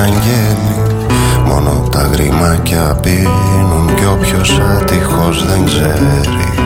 αγγέλη. Μόνο τα γρημάκια πίνουν κι όποιος άτυχος δεν ξέρει